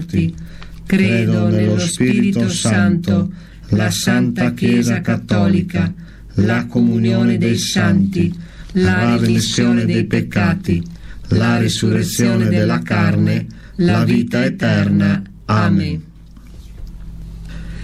morti. Credo nello Spirito Santo, la Santa Chiesa Cattolica, la comunione dei santi, la remissione dei peccati, la risurrezione della carne, la vita eterna. Amen.